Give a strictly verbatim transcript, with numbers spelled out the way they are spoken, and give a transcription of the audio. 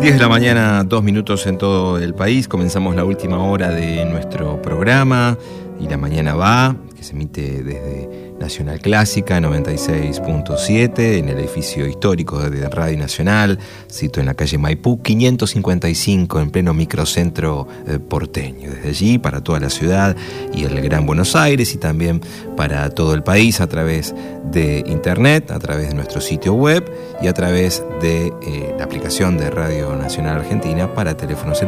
diez de la mañana, dos minutos en todo el país. Comenzamos la última hora de nuestro programa Y la Mañana Va, que se emite desde Nacional Clásica noventa y seis punto siete en el edificio histórico de Radio Nacional, sito en la calle Maipú quinientos cincuenta y cinco, en pleno microcentro eh, porteño. Desde allí para toda la ciudad y el Gran Buenos Aires, y también para todo el país a través de internet, a través de nuestro sitio web y a través de eh, la aplicación de Radio Nacional Argentina para teléfonos celulares